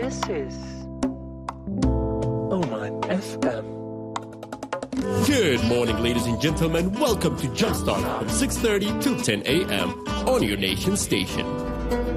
This is Oman FM. Good morning, ladies and gentlemen. Welcome to Jumpstart from 6:30 till 10 a.m. on your nation station.